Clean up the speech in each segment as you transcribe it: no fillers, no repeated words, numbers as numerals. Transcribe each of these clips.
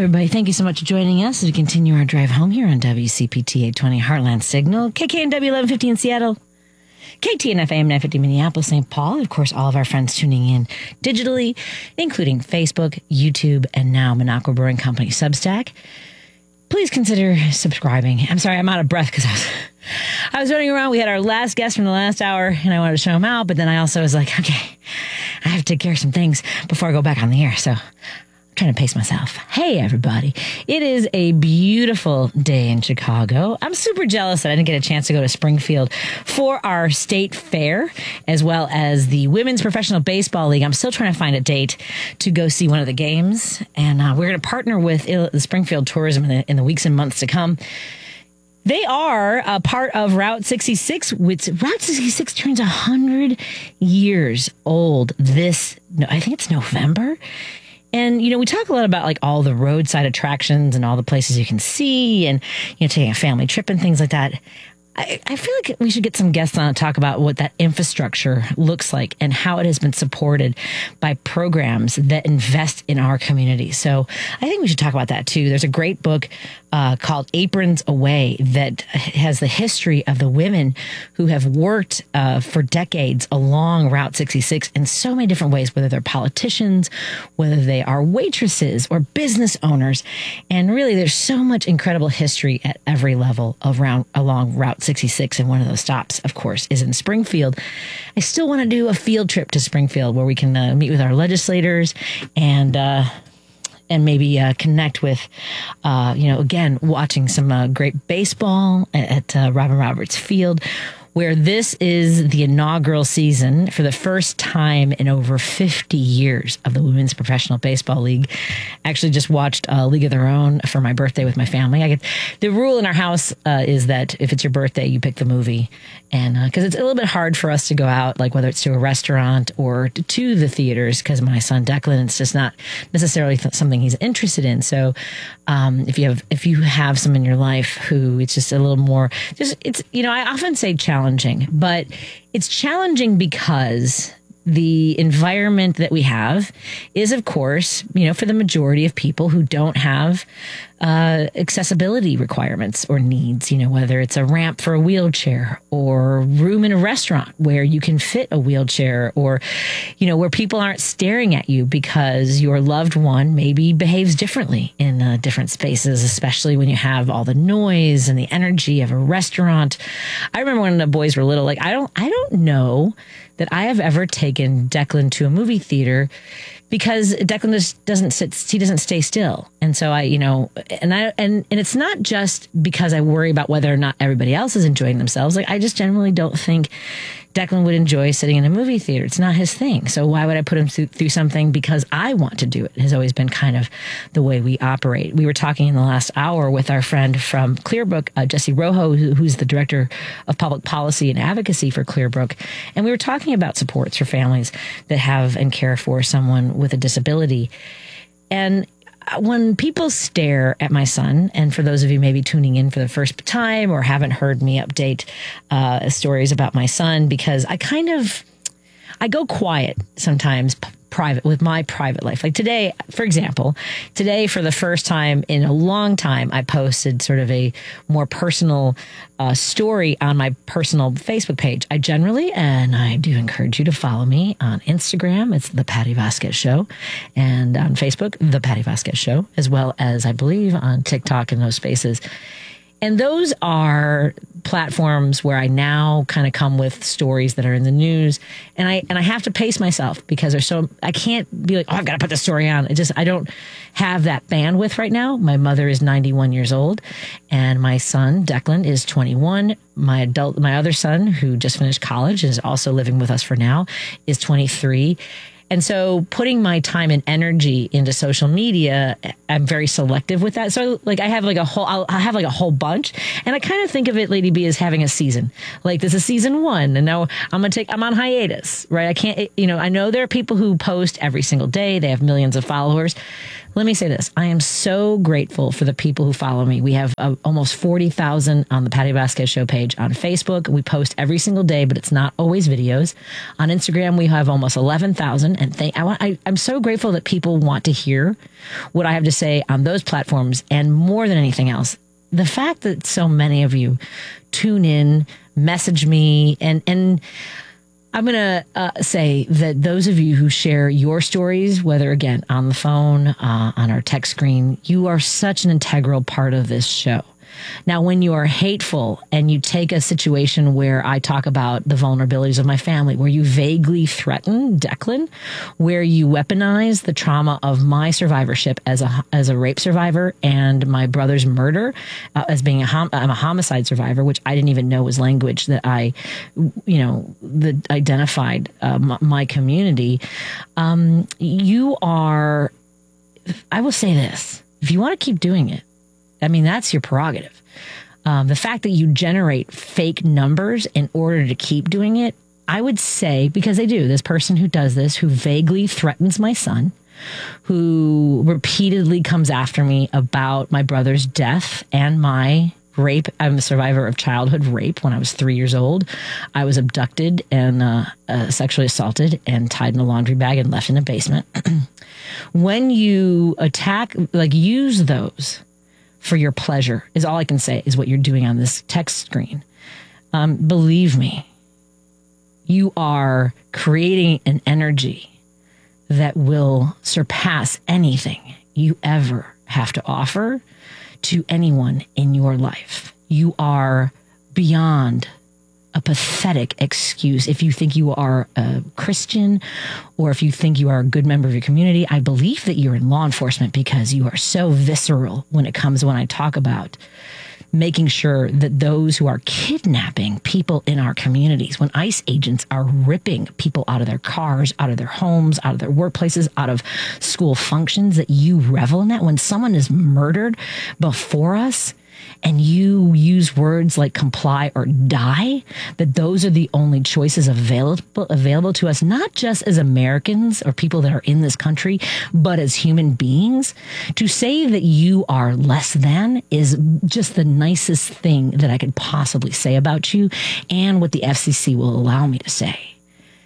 everybody. Thank you so much for joining us as we continue our drive home here on WCPT 820 Heartland Signal, KKNW 1150 in Seattle, KTNF AM 950 Minneapolis, St. Paul. Of course, all of our friends tuning in digitally, including Facebook, YouTube, and now Minocqua Brewing Company Substack. Please consider subscribing. I'm sorry, I'm out of breath because I was running around. We had our last guest from the last hour, and I wanted to show him out, but then I also was like, okay, I have to take care of some things before I go back on the air, so trying to pace myself. Hey, everybody. It is a beautiful day in Chicago. I'm super jealous that I didn't get a chance to go to Springfield for our state fair, as well as the Women's Professional Baseball League. I'm still trying to find a date to go see one of the games. And we're going to partner with the Springfield Tourism in the weeks and months to come. They are a part of Route 66, which Route 66 turns 100 years old I think it's November. And, we talk a lot about like all the roadside attractions and all the places you can see and, taking a family trip and things like that. I feel like we should get some guests on to talk about what that infrastructure looks like and how it has been supported by programs that invest in our community. So I think we should talk about that too. There's a great book called Aprons Away that has the history of the women who have worked for decades along Route 66 in so many different ways, whether they're politicians, whether they are waitresses or business owners. And really, there's so much incredible history at every level along Route 66, and one of those stops, of course, is in Springfield. I still want to do a field trip to Springfield where we can meet with our legislators and maybe connect with, again, watching some great baseball at Robin Roberts Field, where this is the inaugural season for the first time in over 50 years of the Women's Professional Baseball League. Actually just watched a League of Their Own for my birthday with my family. The rule in our house is that if it's your birthday, you pick the movie. And because it's a little bit hard for us to go out, like whether it's to a restaurant or to the theaters, because my son Declan, it's just not necessarily something he's interested in. So if you have someone in your life who it's just a little more, I often say challenging, but it's challenging because the environment that we have is, of course, for the majority of people who don't have accessibility requirements or needs, whether it's a ramp for a wheelchair or room in a restaurant where you can fit a wheelchair, or, where people aren't staring at you because your loved one maybe behaves differently in different spaces, especially when you have all the noise and the energy of a restaurant. I remember when the boys were little, I don't know that I have ever taken Declan to a movie theater because Declan just doesn't stay still. And so and it's not just because I worry about whether or not everybody else is enjoying themselves. I just generally don't think Declan would enjoy sitting in a movie theater. It's not his thing. So why would I put him through something because I want to do it? It has always been kind of the way we operate. We were talking in the last hour with our friend from Clearbrook, Jesse Rojo, who's the director of public policy and advocacy for Clearbrook. And we were talking about supports for families that have and care for someone with a disability. And when people stare at my son, and for those of you maybe tuning in for the first time or haven't heard me update stories about my son, because I go quiet sometimes private with my private life. Like today, for example, for the first time in a long time, I posted sort of a more personal story on my personal Facebook page. I do encourage you to follow me on Instagram. It's The Patty Vasquez Show, and on Facebook, The Patty Vasquez Show, as well as I believe on TikTok and those spaces. And those are platforms where I now kind of come with stories that are in the news, and I have to pace myself because I can't be like, oh, I've got to put the story on. I don't have that bandwidth right now. My mother is 91 years old, and my son Declan is 21. My other son, who just finished college and is also living with us for now, is 23. And so putting my time and energy into social media, I'm very selective with that. So I have I'll have a whole bunch. And I kind of think of it, Lady B, as having a season. Like this is season 1. And now I'm on hiatus, right? I can't, I know there are people who post every single day. They have millions of followers. Let me say this. I am so grateful for the people who follow me. We have almost 40,000 on the Patty Vasquez Show page on Facebook. We post every single day, but it's not always videos. On Instagram, we have almost 11,000. And I'm so grateful that people want to hear what I have to say on those platforms. And more than anything else, the fact that so many of you tune in, message me, and I'm going to say that those of you who share your stories, whether again on the phone, on our text screen, you are such an integral part of this show. Now, when you are hateful and you take a situation where I talk about the vulnerabilities of my family, where you vaguely threaten Declan, where you weaponize the trauma of my survivorship as a rape survivor and my brother's murder as being I'm a homicide survivor, which I didn't even know was language that that identified my community. You are, I will say this, if you want to keep doing it, I mean, that's your prerogative. The fact that you generate fake numbers in order to keep doing it, I would say, because they do, this person who does this, who vaguely threatens my son, who repeatedly comes after me about my brother's death and my rape. I'm a survivor of childhood rape. When I was 3 years old, I was abducted and sexually assaulted and tied in a laundry bag and left in a basement. When you attack, use those for your pleasure is all I can say is what you're doing on this text screen. Believe me, you are creating an energy that will surpass anything you ever have to offer to anyone in your life. You are beyond a pathetic excuse. If you think you are a Christian or if you think you are a good member of your community, I believe that you're in law enforcement because you are so visceral when I talk about making sure that those who are kidnapping people in our communities, when ICE agents are ripping people out of their cars, out of their homes, out of their workplaces, out of school functions, that you revel in that. When someone is murdered before us, and you use words like comply or die, that those are the only choices available to us, not just as Americans or people that are in this country, but as human beings. To say that you are less than is just the nicest thing that I could possibly say about you and what the FCC will allow me to say.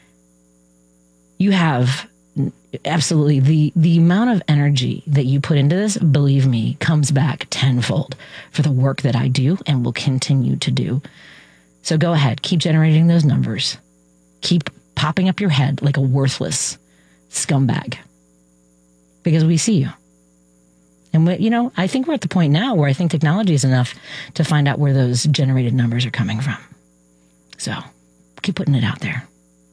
You have absolutely the amount of energy that you put into this, believe me, comes back tenfold for the work that I do and will continue to do. So go ahead, keep generating those numbers. Keep popping up your head like a worthless scumbag because we see you. And I think we're at the point now where I think technology is enough to find out where those generated numbers are coming from. So keep putting it out there.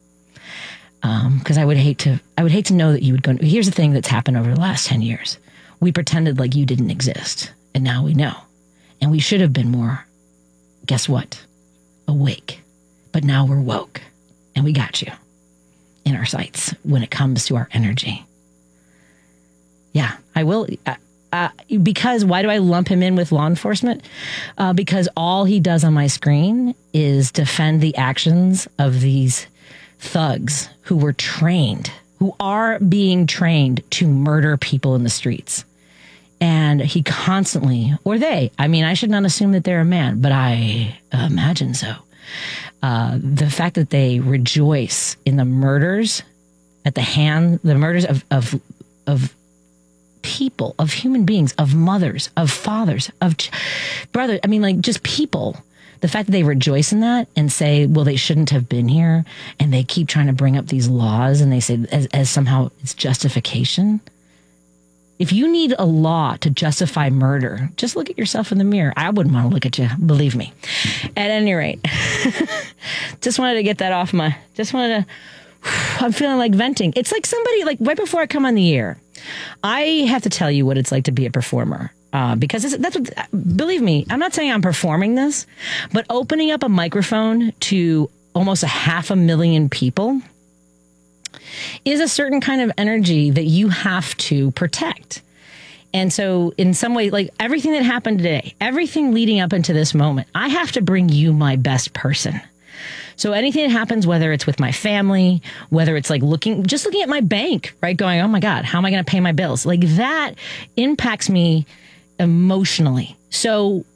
Because I would hate to know that you would go. Here's the thing that's happened over the last 10 years. We pretended like you didn't exist, and now we know. And we should have been more, guess what? Awake. But now we're woke, and we got you in our sights when it comes to our energy. Yeah, I will. Because why do I lump him in with law enforcement? Because all he does on my screen is defend the actions of these thugs who are being trained to murder people in the streets. And he constantly, I should not assume that they're a man, but I imagine so. The fact that they rejoice in the murders the murders of people, of human beings, of mothers, of fathers, of brothers, just people. The fact that they rejoice in that and say, well, they shouldn't have been here, and they keep trying to bring up these laws and they say as somehow it's justification. If you need a law to justify murder, just look at yourself in the mirror. I wouldn't want to look at you, believe me. At any rate, just wanted to get that off I'm feeling like venting. It's like somebody, right before I come on the air, I have to tell you what it's like to be a performer. Because that's what, believe me, I'm not saying I'm performing this, but opening up a microphone to almost 500,000 people is a certain kind of energy that you have to protect. And so in some way, everything that happened today, everything leading up into this moment, I have to bring you my best person. So anything that happens, whether it's with my family, whether it's looking at my bank, right? Going, oh my God, how am I going to pay my bills? That impacts me emotionally. So